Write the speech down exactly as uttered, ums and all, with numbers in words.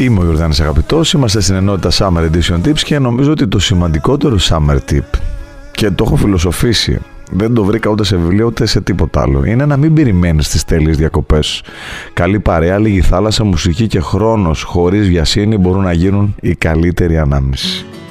Είμαι ο Ιορδάνης Αγαπητός, είμαστε στην ενότητα Summer Edition Tips και νομίζω ότι το σημαντικότερο Summer Tip, και το έχω φιλοσοφήσει, δεν το βρήκα ούτε σε βιβλίο ούτε σε τίποτα άλλο, είναι να μην περιμένεις τις τέλειες διακοπές. Καλή παρέα, λίγη θάλασσα, μουσική και χρόνος χωρίς βιασύνη μπορούν να γίνουν η καλύτερη ανάμνηση.